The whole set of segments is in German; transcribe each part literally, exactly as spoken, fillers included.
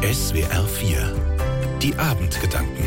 S W R vier. Die Abendgedanken.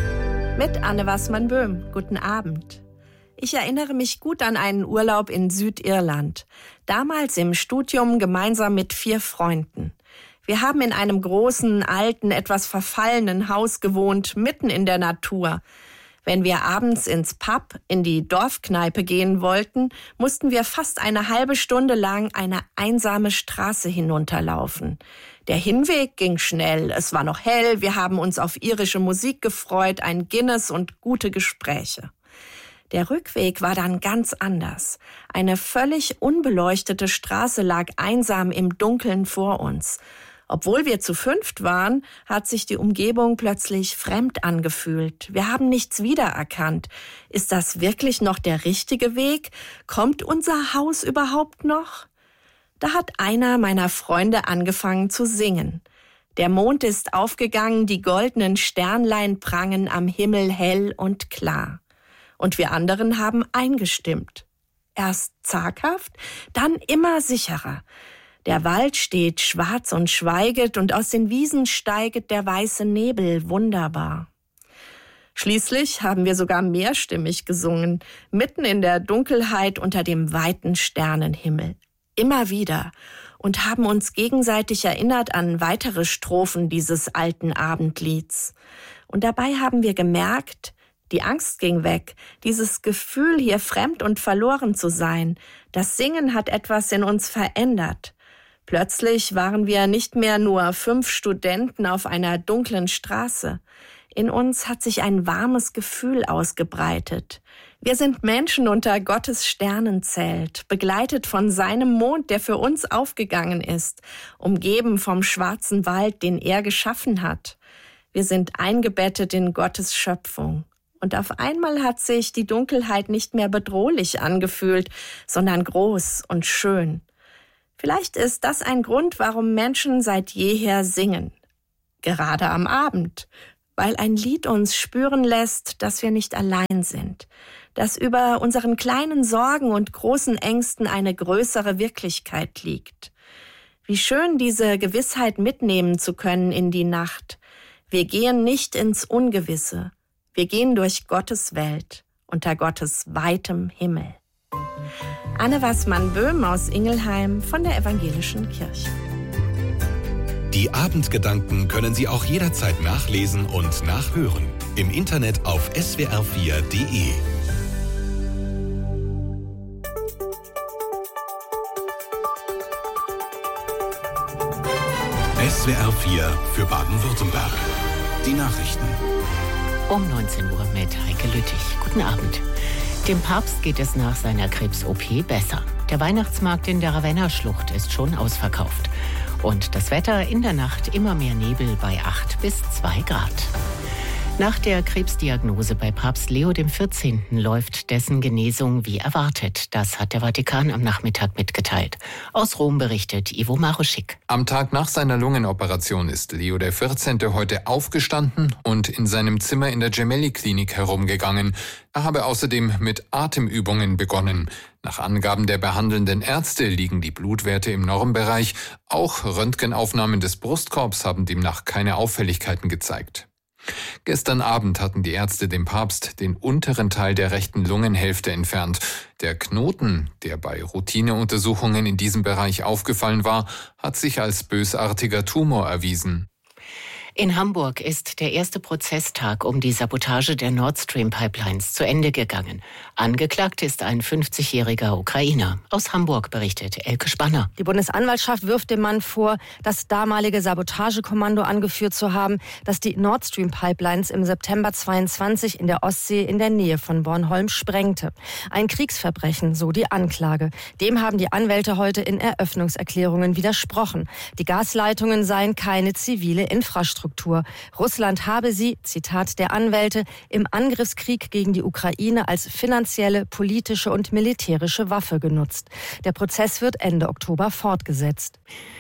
Mit Anne Wassmann-Böhm. Guten Abend. Ich erinnere mich gut an einen Urlaub in Südirland. Damals im Studium gemeinsam mit vier Freunden. Wir haben in einem großen, alten, etwas verfallenen Haus gewohnt, mitten in der Natur. Wenn wir abends ins Pub, in die Dorfkneipe gehen wollten, mussten wir fast eine halbe Stunde lang eine einsame Straße hinunterlaufen. Der Hinweg ging schnell, es war noch hell, wir haben uns auf irische Musik gefreut, ein Guinness und gute Gespräche. Der Rückweg war dann ganz anders. Eine völlig unbeleuchtete Straße lag einsam im Dunkeln vor uns. Obwohl wir zu fünft waren, hat sich die Umgebung plötzlich fremd angefühlt. Wir haben nichts wiedererkannt. Ist das wirklich noch der richtige Weg? Kommt unser Haus überhaupt noch? Da hat einer meiner Freunde angefangen zu singen. Der Mond ist aufgegangen, die goldenen Sternlein prangen am Himmel hell und klar. Und wir anderen haben eingestimmt. Erst zaghaft, dann immer sicherer. Der Wald steht schwarz und schweiget, und aus den Wiesen steiget der weiße Nebel wunderbar. Schließlich haben wir sogar mehrstimmig gesungen, mitten in der Dunkelheit unter dem weiten Sternenhimmel. Immer wieder, und haben uns gegenseitig erinnert an weitere Strophen dieses alten Abendlieds. Und dabei haben wir gemerkt, die Angst ging weg, dieses Gefühl, hier fremd und verloren zu sein. Das Singen hat etwas in uns verändert. Plötzlich waren wir nicht mehr nur fünf Studenten auf einer dunklen Straße. In uns hat sich ein warmes Gefühl ausgebreitet. Wir sind Menschen unter Gottes Sternenzelt, begleitet von seinem Mond, der für uns aufgegangen ist, umgeben vom schwarzen Wald, den er geschaffen hat. Wir sind eingebettet in Gottes Schöpfung. Und auf einmal hat sich die Dunkelheit nicht mehr bedrohlich angefühlt, sondern groß und schön. Vielleicht ist das ein Grund, warum Menschen seit jeher singen. Gerade am Abend, weil ein Lied uns spüren lässt, dass wir nicht allein sind, dass über unseren kleinen Sorgen und großen Ängsten eine größere Wirklichkeit liegt. Wie schön, diese Gewissheit mitnehmen zu können in die Nacht. Wir gehen nicht ins Ungewisse. Wir gehen durch Gottes Welt, unter Gottes weitem Himmel. Anne Wassmann-Böhm aus Ingelheim von der Evangelischen Kirche. Die Abendgedanken können Sie auch jederzeit nachlesen und nachhören. Im Internet auf S W R vier Punkt de. S W R vier für Baden-Württemberg. Die Nachrichten. Um neunzehn Uhr mit Heike Lüttich. Guten Abend. Dem Papst geht es nach seiner Krebs-O P besser. Der Weihnachtsmarkt in der Ravenna-Schlucht ist schon ausverkauft. Und das Wetter in der Nacht immer mehr Nebel bei acht bis zwei Grad. Nach der Krebsdiagnose bei Papst Leo der vierzehnte läuft dessen Genesung wie erwartet. Das hat der Vatikan am Nachmittag mitgeteilt. Aus Rom berichtet Ivo Maruschik. Am Tag nach seiner Lungenoperation ist Leo der vierzehnte heute aufgestanden und in seinem Zimmer in der Gemelli-Klinik herumgegangen. Er habe außerdem mit Atemübungen begonnen. Nach Angaben der behandelnden Ärzte liegen die Blutwerte im Normbereich. Auch Röntgenaufnahmen des Brustkorbs haben demnach keine Auffälligkeiten gezeigt. Gestern Abend hatten die Ärzte dem Papst den unteren Teil der rechten Lungenhälfte entfernt. Der Knoten, der bei Routineuntersuchungen in diesem Bereich aufgefallen war, hat sich als bösartiger Tumor erwiesen. In Hamburg ist der erste Prozesstag um die Sabotage der Nord Stream Pipelines zu Ende gegangen. Angeklagt ist ein fünfzigjähriger Ukrainer. Aus Hamburg berichtet Elke Spanner. Die Bundesanwaltschaft wirft dem Mann vor, das damalige Sabotagekommando angeführt zu haben, das die Nord Stream Pipelines im September zweiundzwanzig in der Ostsee in der Nähe von Bornholm sprengte. Ein Kriegsverbrechen, so die Anklage. Dem haben die Anwälte heute in Eröffnungserklärungen widersprochen. Die Gasleitungen seien keine zivile Infrastruktur. Russland habe sie, Zitat der Anwälte, im Angriffskrieg gegen die Ukraine als finanzielle, politische und militärische Waffe genutzt. Der Prozess wird Ende Oktober fortgesetzt.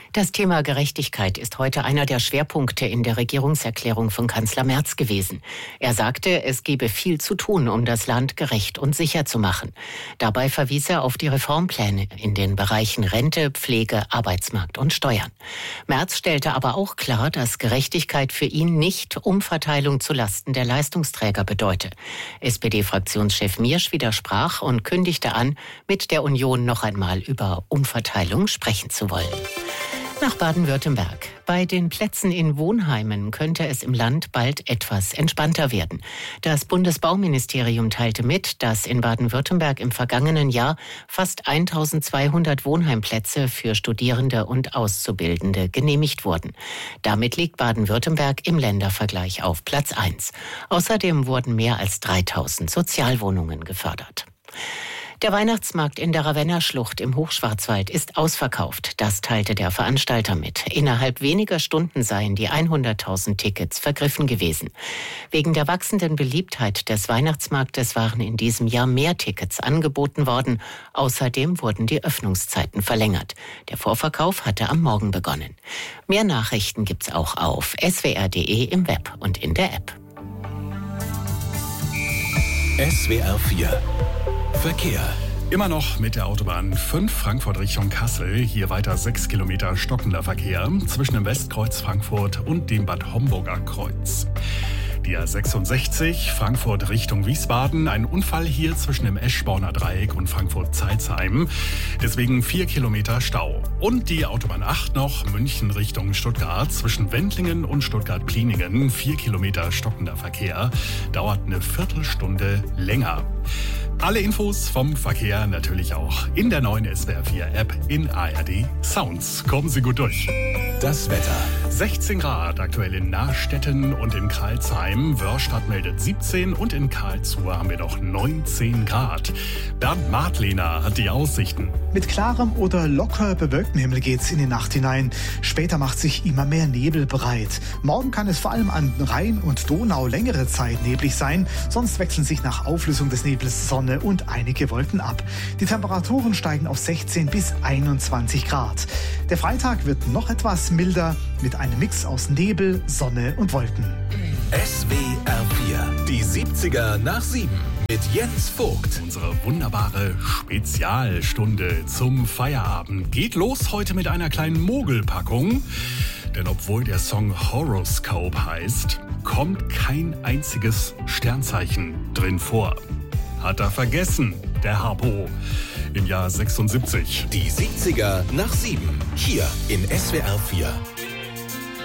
Das Thema Gerechtigkeit ist heute einer der Schwerpunkte in der Regierungserklärung von Kanzler Merz gewesen. Er sagte, es gebe viel zu tun, um das Land gerecht und sicher zu machen. Dabei verwies er auf die Reformpläne in den Bereichen Rente, Pflege, Arbeitsmarkt und Steuern. Merz stellte aber auch klar, dass Gerechtigkeit für ihn nicht Umverteilung zulasten der Leistungsträger bedeute. S P D-Fraktionschef Miersch widersprach und kündigte an, mit der Union noch einmal über Umverteilung sprechen zu wollen. Nach Baden-Württemberg. Bei den Plätzen in Wohnheimen könnte es im Land bald etwas entspannter werden. Das Bundesbauministerium teilte mit, dass in Baden-Württemberg im vergangenen Jahr fast eintausendzweihundert Wohnheimplätze für Studierende und Auszubildende genehmigt wurden. Damit liegt Baden-Württemberg im Ländervergleich auf Platz eins. Außerdem wurden mehr als dreitausend Sozialwohnungen gefördert. Der Weihnachtsmarkt in der Ravenna-Schlucht im Hochschwarzwald ist ausverkauft. Das teilte der Veranstalter mit. Innerhalb weniger Stunden seien die hunderttausend Tickets vergriffen gewesen. Wegen der wachsenden Beliebtheit des Weihnachtsmarktes waren in diesem Jahr mehr Tickets angeboten worden. Außerdem wurden die Öffnungszeiten verlängert. Der Vorverkauf hatte am Morgen begonnen. Mehr Nachrichten gibt's auch auf s w r punkt d e im Web und in der App. S W R vier Verkehr. Immer noch mit der Autobahn fünf Frankfurt Richtung Kassel. Hier weiter sechs Kilometer stockender Verkehr zwischen dem Westkreuz Frankfurt und dem Bad Homburger Kreuz. Die A sechsundsechzig Frankfurt Richtung Wiesbaden. Ein Unfall hier zwischen dem Eschborner Dreieck und Frankfurt-Zeilsheim. Deswegen vier Kilometer Stau. Und die Autobahn acht noch München Richtung Stuttgart. Zwischen Wendlingen und Stuttgart-Pliningen. vier Kilometer stockender Verkehr. Dauert eine Viertelstunde länger. Alle Infos vom Verkehr natürlich auch in der neuen S W R vier App in A R D Sounds. Kommen Sie gut durch. Das Wetter. sechzehn Grad aktuell in Nahstetten und in Karlsheim. Wörstadt meldet siebzehn und in Karlsruhe haben wir noch neunzehn Grad. Bernd Martlehner hat die Aussichten. Mit klarem oder locker bewölktem Himmel geht's in die Nacht hinein. Später macht sich immer mehr Nebel breit. Morgen kann es vor allem an Rhein und Donau längere Zeit neblig sein. Sonst wechseln sich nach Auflösung des Nebels Sonne und einige Wolken ab. Die Temperaturen steigen auf sechzehn bis einundzwanzig Grad. Der Freitag wird noch etwas milder mit einem Mix aus Nebel, Sonne und Wolken. S W R vier. Die siebziger nach sieben. Mit Jens Vogt. Unsere wunderbare Spezialstunde zum Feierabend geht los heute mit einer kleinen Mogelpackung. Denn obwohl der Song Horoscope heißt, kommt kein einziges Sternzeichen drin vor. Hat er vergessen, der Harpo. Im Jahr sechsundsiebzig. Die siebziger nach sieben. Hier in S W R vier.